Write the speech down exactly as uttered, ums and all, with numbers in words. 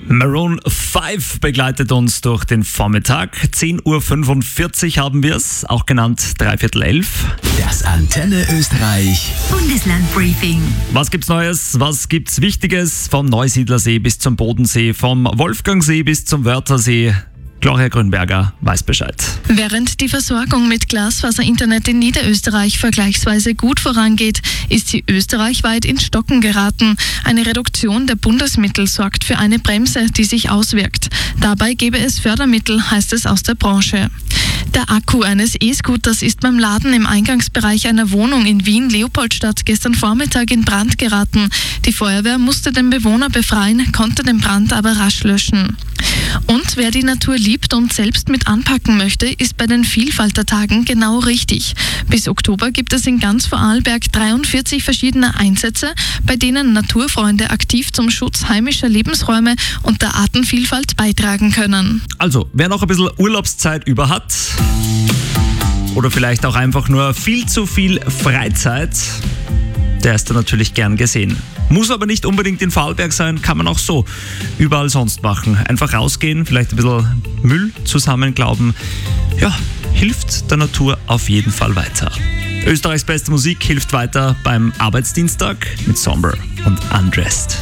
Maroon fünf begleitet uns durch den Vormittag. zehn Uhr fünfundvierzig haben wir es, auch genannt dreiviertel elf. Das Antenne Österreich Bundeslandbriefing. Was gibt's Neues? Was gibt's Wichtiges? Vom Neusiedlersee bis zum Bodensee, vom Wolfgangsee bis zum Wörthersee. Gloria Grünberger weiß Bescheid. Während die Versorgung mit Glasfaserinternet in Niederösterreich vergleichsweise gut vorangeht, ist sie österreichweit ins Stocken geraten. Eine Reduktion der Bundesmittel sorgt für eine Bremse, die sich auswirkt. Dabei gäbe es Fördermittel, heißt es aus der Branche. Der Akku eines E-Scooters ist beim Laden im Eingangsbereich einer Wohnung in Wien-Leopoldstadt gestern Vormittag in Brand geraten. Die Feuerwehr musste den Bewohner befreien, konnte den Brand aber rasch löschen. Und wer die Natur liebt und selbst mit anpacken möchte, ist bei den Vielfaltertagen genau richtig. Bis Oktober gibt es in ganz Vorarlberg dreiundvierzig verschiedene Einsätze, bei denen Naturfreunde aktiv zum Schutz heimischer Lebensräume und der Artenvielfalt beitragen können. Also, wer noch ein bisschen Urlaubszeit über hat oder vielleicht auch einfach nur viel zu viel Freizeit, der ist da natürlich gern gesehen. Muss aber nicht unbedingt in Vorarlberg sein, kann man auch so überall sonst machen. Einfach rausgehen, vielleicht ein bisschen Müll zusammenglauben. Ja, hilft der Natur auf jeden Fall weiter. Österreichs beste Musik hilft weiter beim Arbeitsdienstag mit Somber und Undressed.